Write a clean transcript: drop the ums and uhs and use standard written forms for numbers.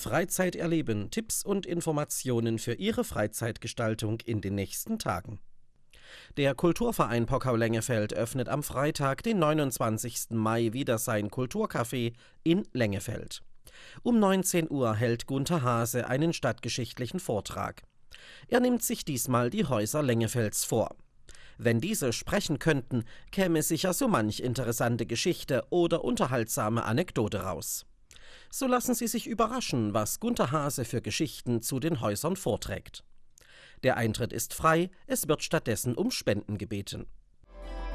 Freizeit erleben, Tipps und Informationen für Ihre Freizeitgestaltung in den nächsten Tagen. Der Kulturverein Pockau-Lengefeld öffnet am Freitag, den 29. Mai, wieder sein Kulturcafé in Lengefeld. Um 19 Uhr hält Gunter Hase einen stadtgeschichtlichen Vortrag. Er nimmt sich diesmal die Häuser Lengefelds vor. Wenn diese sprechen könnten, käme sicher so manch interessante Geschichte oder unterhaltsame Anekdote raus. So lassen Sie sich überraschen, was Gunter Hase für Geschichten zu den Häusern vorträgt. Der Eintritt ist frei, es wird stattdessen um Spenden gebeten.